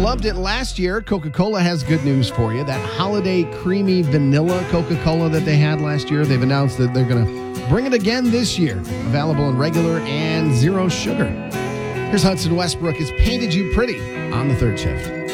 loved it last year, Coca-Cola has good news for you. That holiday creamy vanilla Coca-Cola that they had last year, they've announced that they're going to bring it again this year. Available in regular and zero sugar. Here's Hudson Westbrook. It's Painted You Pretty on the third shift.